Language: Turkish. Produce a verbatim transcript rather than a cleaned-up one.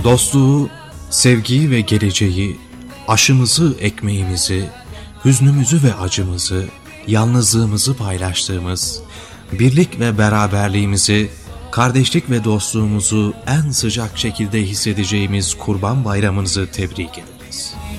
Dostluğu, sevgiyi ve geleceği, aşımızı, ekmeğimizi, hüznümüzü ve acımızı, yalnızlığımızı paylaştığımız, birlik ve beraberliğimizi, kardeşlik ve dostluğumuzu en sıcak şekilde hissedeceğimiz Kurban Bayramınızı tebrik ederiz.